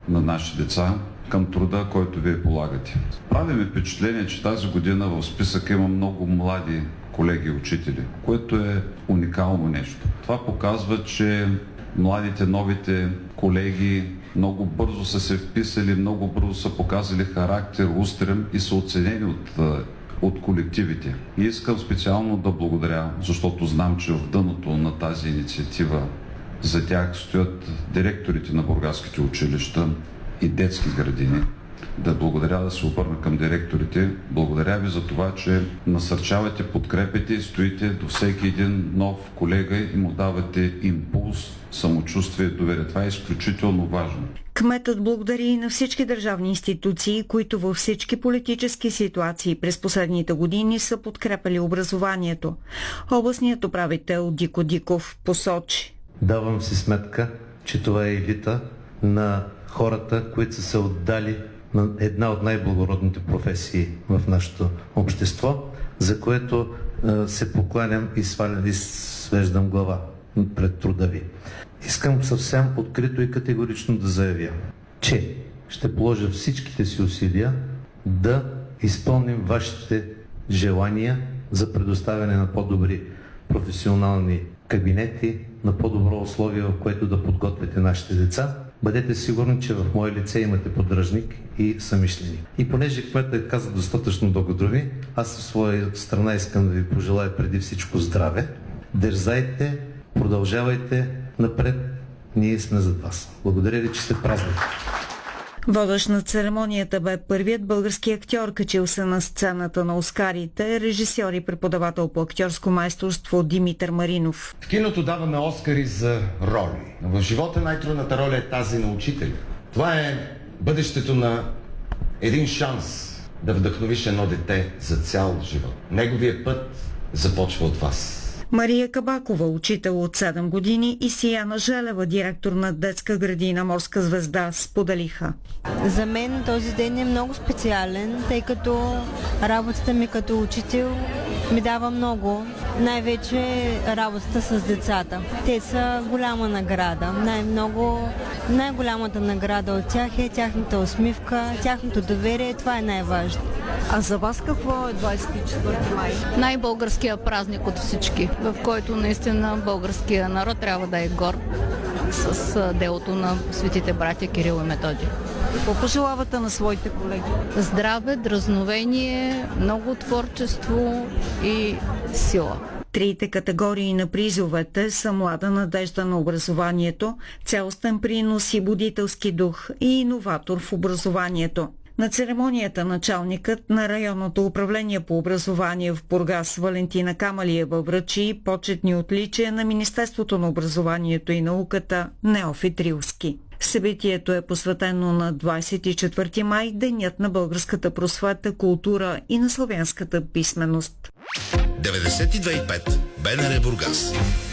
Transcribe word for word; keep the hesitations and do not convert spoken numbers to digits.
на нашите деца към труда, който вие полагате. Прави ми впечатление, че тази година в списъка има много млади колеги учители, което е уникално нещо. Това показва, че младите, новите колеги много бързо са се вписали, много бързо са показали характер, устрем и са оценени от, от колективите. И искам специално да благодаря, защото знам, че в дъното на тази инициатива за тях стоят директорите на бургаските училища и детски градини. Да благодаря, да се обърна към директорите. Благодаря ви за това, че насърчавате, подкрепите и стоите до всеки един нов колега и му давате импулс, самочувствие, доверие. Това е изключително важно. Кметът благодари и на всички държавни институции, които във всички политически ситуации през последните години са подкрепили образованието. Областният управител Дико Диков посочи: давам си сметка, че това е елита на хората, които са се отдали на една от най-благородните професии в нашето общество, за което е, се покланям и, свалям, и свеждам глава пред труда ви. Искам съвсем открито и категорично да заявя, че ще положа всичките си усилия да изпълним вашите желания за предоставяне на по-добри професионални кабинети, на по-добро условие, в което да подготвяте нашите деца. Бъдете сигурни, че в мое лице имате поддръжник и съмишленик. И понеже кметът каза достатъчно дългодрови, аз в своя страна искам да ви пожелая преди всичко здраве. Дързайте, продължавайте напред. Ние сме зад вас. Благодаря ви, че сте празнали. Водещ на церемонията бе първият български актьор, качил се на сцената на Оскарите, режисьор и преподавател по актьорско майсторство Димитър Маринов. В киното даваме Оскари за роли. В живота най-трудната роля е тази на учителя. Това е бъдещето на един шанс да вдъхновиш едно дете за цял живот. Неговият път започва от вас. Мария Кабакова, учител от седем години, и Сияна Желева, директор на детска градина Морска звезда, споделиха: за мен този ден е много специален, тъй като работата ми като учител ми дава много. Най-вече работата с децата. Те са голяма награда. Най-много, най-голямата награда от тях е тяхната усмивка, тяхното доверие. Това е най-важно. А за вас какво е двадесет и четвърти май? Най-българския празник от всички, в който наистина българския народ трябва да е горд с делото на светите братя Кирил и Методий. Какво пожелавате на своите колеги? Здраве, дразновение, много творчество и сила. Трите категории на призовете са млада надежда на образованието, цялостен принос и будителски дух и иноватор в образованието. На церемонията началникът на районното управление по образование в Бургас Валентина Камалиева връчи почетни отличия на Министерството на образованието и науката Неофит Рилски. Събитието е посветено на двадесет и четвърти май, денят на българската просвета, култура и на славянската писменост. деветдесет и две и пет БНР Бургас.